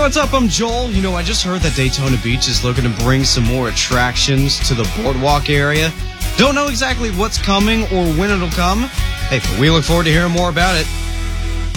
what's up? I'm Joel. I just heard that Daytona Beach is looking to bring some more attractions to the boardwalk area. Don't know exactly what's coming or when it'll come. Hey, but we look forward to hearing more about it.